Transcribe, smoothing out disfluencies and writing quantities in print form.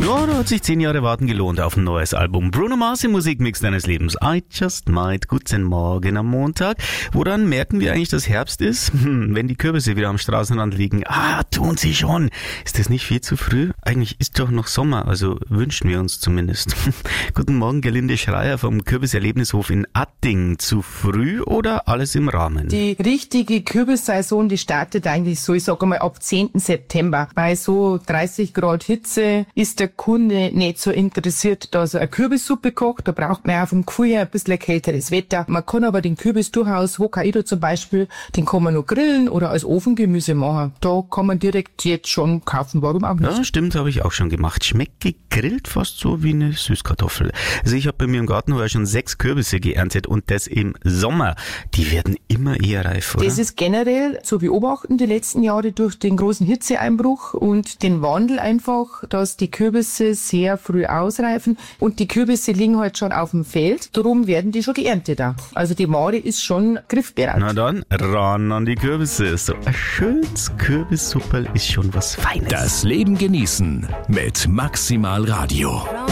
Ja, da hat sich 10 Jahre Warten gelohnt auf ein neues Album. Bruno Mars im Musikmix deines Lebens. I Just Might. Guten Morgen am Montag. Woran merken wir eigentlich, dass Herbst ist? Wenn die Kürbisse wieder am Straßenrand liegen. Tun sie schon. Ist das nicht viel zu früh? Eigentlich ist doch noch Sommer, also wünschen wir uns zumindest. Guten Morgen, Gerlinde Schreier vom Kürbiserlebnishof in Atting. Zu früh oder alles im Rahmen? Die richtige Kürbissaison, die startet eigentlich so, ich sage mal, ab 10. September. Bei so 30 Grad Hitze ist der Kunde nicht so interessiert, dass er eine Kürbissuppe kocht. Da braucht man auch vom Gefühl her ein bisschen kälteres Wetter. Man kann aber den Kürbis durchaus, Hokkaido zum Beispiel, den kann man noch grillen oder als Ofengemüse machen. Da kann man direkt jetzt schon kaufen, warum auch nicht. Ja, stimmt, habe ich auch schon gemacht. Schmeckt gegrillt fast so wie eine Süßkartoffel. Also ich habe bei mir im Garten heuer schon 6 Kürbisse geerntet und das im Sommer. Die werden immer eher reif, oder? Das ist generell zu beobachten die letzten Jahre durch den großen Hitzeeinbruch und den Wandel einfach, dass die Kürbisse sehr früh ausreifen und die Kürbisse liegen halt schon auf dem Feld, darum werden die schon geerntet auch. Also die Ware ist schon griffbereit. Na dann, ran an die Kürbisse. So ein schönes Kürbissupperl ist schon was Feines. Das Leben genießen mit Maximal Radio.